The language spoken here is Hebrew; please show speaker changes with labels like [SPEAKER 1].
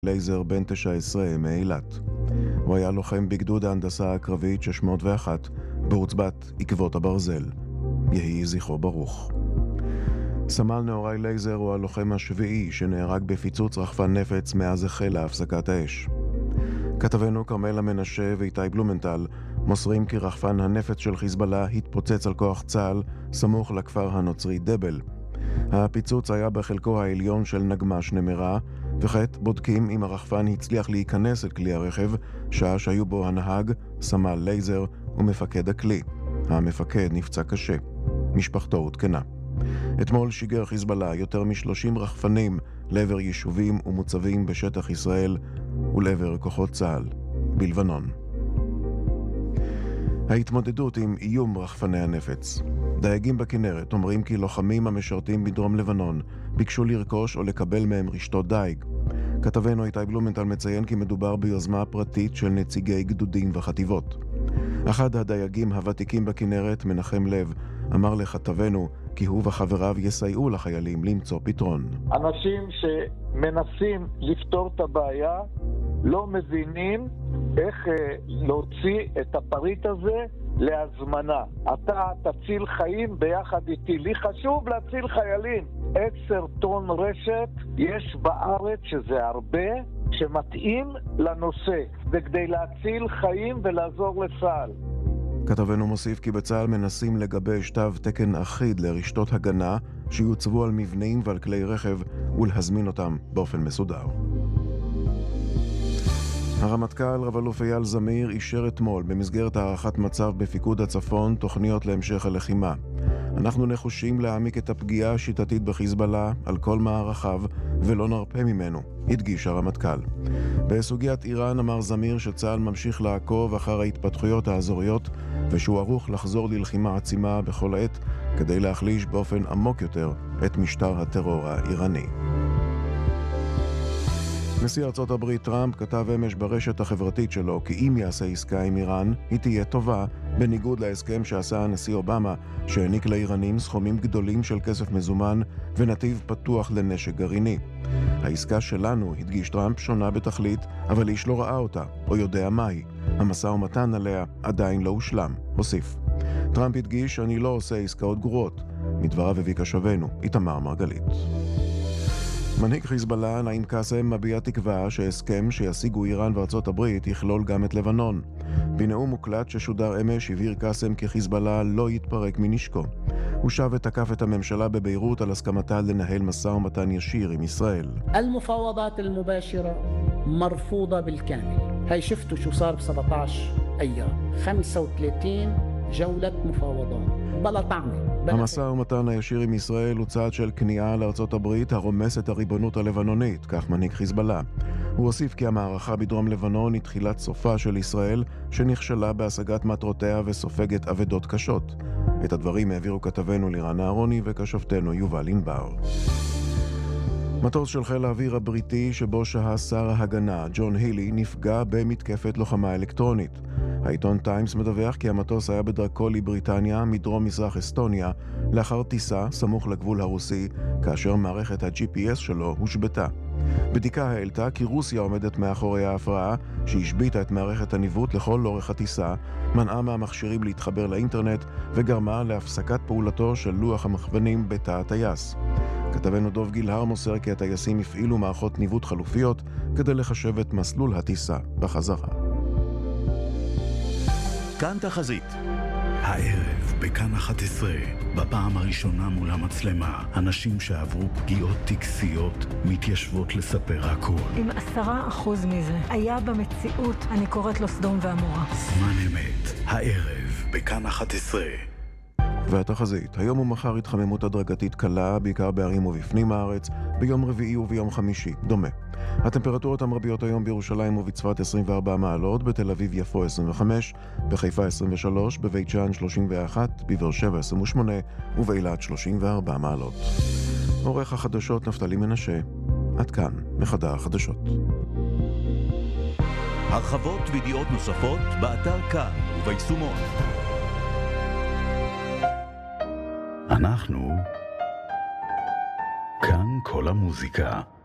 [SPEAKER 1] לייזר בן 19 מאילת. הוא היה לוחם בגדוד ההנדסה הקרבית 601 בעוצבת עקבות הברזל. יהי זכרו ברוך. סמל נאורי לייזר הוא הלוחם השביעי שנהרג בפיצוץ רחפן נפץ מאז החלה הפסקת האש. כתבנו כרמלה מנשה ואיתי בלומנטל מוסרים כי רחפן הנפץ של חיזבאללה התפוצץ על כוח צה"ל סמוך לכפר הנוצרי דבל. הפיצוץ היה בחלקו העליון של נגמש נמרה, וכעת בודקים אם הרחפן הצליח להיכנס אל כלי הרכב, שעה שהיו בו הנהג, סמל לייזר ומפקד הכלי. המפקד נפצע קשה. משפחתו הותקנה. אתמול שיגר חיזבאללה יותר מ-30 רחפנים לעבר יישובים ומוצבים בשטח ישראל ולעבר כוחות צה"ל בלבנון. ההתמודדות עם איום רחפני הנפץ. דייגים בכנרת אומרים כי לוחמים המשרתים בדרום לבנון ביקשו לרכוש או לקבל מהם רשתות דייג. כתבנו איתי בלומנטל מציין כי מדובר ביוזמה פרטית של נציגי גדודים וחטיבות. אחד הדייגים הוותיקים בכנרת, מנחם לב, אמר לכתבנו כי הוא וחבריו יסייעו לחיילים למצוא פתרון.
[SPEAKER 2] אנשים שמנסים לפתור את הבעיה לא מבינים איך להוציא את הפריט הזה להזמנה. אתה תציל חיים ביחד איתי. לי חשוב להציל חיילים. 10 טון רשת יש בארץ, שזה הרבה, שמתאים לנושא. זה כדי להציל חיים ולעזור לצה"ל.
[SPEAKER 1] כתבנו מוסיף כי בצה"ל מנסים לגבש תו תקן אחיד לרשתות הגנה שיוצבו על מבנים ועל כלי רכב ולהזמין אותם באופן מסודר. הרמטכ"ל רב-אלוף אייל זמיר אישר אתמול במסגרת הערכת מצב בפיקוד הצפון תוכניות להמשך הלחימה. אנחנו נחושים להעמיק את הפגיעה השיטתית בחיזבאללה על כל מערכיו ולא נרפה ממנו, הדגיש הרמטכ"ל. בסוגיית איראן אמר זמיר שצה"ל ממשיך לעקוב אחר ההתפתחויות האזוריות ושהוא ערוך לחזור ללחימה עצימה בכל עת כדי להחליש באופן עמוק יותר את משטר הטרור האיראני. נשיא ארצות הברית טראמפ כתב אמש ברשת החברתית שלו כי אם יעשה עסקה עם איראן, היא תהיה טובה, בניגוד להסכם שעשה הנשיא אובמה, שהעניק לאיראנים סכומים גדולים של כסף מזומן ונתיב פתוח לנשק גרעיני. העסקה שלנו, הדגיש טראמפ, שונה בתכלית, אבל איש לא ראה אותה, או יודע מהי. המשא ומתן עליה עדיין לא הושלם, הוסיף. טראמפ הדגיש, אני לא עושה עסקאות גרועות. מדבריו הביא כשבנו, איתמר מרגלית. מנהיג חיזבאללה נעים קאסם מביע תקווה שהסכם שישיגו איראן וארצות הברית יכלול גם את לבנון. בנאום מוקלט ששודר אמש הבהיר קאסם כי חיזבאללה לא יתפרק מנשקו. הוא שב ותקף את הממשלה בביירות על הסכמתה לנהל משא ומתן ישיר עם ישראל.
[SPEAKER 3] المفاوضات المباشرة مرفوضة بالكامل. هاي شفتوا شو صار ب17 أيام 35 جولة مفاوضات بلا طعمه.
[SPEAKER 1] המשא ומתן הישיר עם ישראל הוא צעד של כניעה לארצות הברית הרומס את הריבונות הלבנונית, כך מנהיג חיזבאללה. הוא הוסיף כי המערכה בדרום לבנון היא תחילת סופה של ישראל שנכשלה בהשגת מטרותיה וסופגת אבדות קשות. את הדברים העבירו כתבנו לירן אהרוני וכשופטנו יובל ענבר. מטוס של חיל האוויר הבריטי שבו שהה שר ההגנה ג'ון הילי נפגע במתקפת לוחמה אלקטרונית. העיתון טיימס מדווח כי המטוס היה בדרכו לבריטניה מדרום מזרח אסטוניה לאחר טיסה סמוך לגבול הרוסי כאשר מערכת ה-GPS שלו הושבתה. בדיקה העלתה כי רוסיה עומדת מאחורי ההפרעה שהשביתה את מערכת הניווט לכל אורך הטיסה, מנעה מהמכשירים להתחבר לאינטרנט וגרמה להפסקת פעולתו של לוח המכוונים בתא הטייס. כתבנו דוב גילהר מוסר כי הטייסים הפעילו מערכות ניווט חלופיות כדי לחשב את מסלול הטיסה בחזרה.
[SPEAKER 4] כאן תחזית. הערב בכאן 11, בפעם הראשונה מול המצלמה, אנשים שעברו פגיעות טקסיות מתיישבות לספר הכל.
[SPEAKER 5] אם 10% מזה היה במציאות, אני קוראת לו סדום ועמורה.
[SPEAKER 4] זמן אמת, הערב בכאן 11.
[SPEAKER 1] והתחזית, היום ומחר התחממות הדרגתית קלה, בעיקר בערים ובפנים הארץ, ביום רביעי וביום חמישי, דומה. הטמפרטורות המרביות היום בירושלים ובצפת 24 מעלות, בתל אביב יפו 25, בחיפה 23, בבית שאן 31, בבאר שבע 28 ובאילת 34 מעלות. עורך החדשות נפתלי מנשה, עד כאן מחדר החדשות.
[SPEAKER 4] הרחבות וידיעות נוספות באתר כאן וביישומון. אנחנו כאן כל המוזיקה.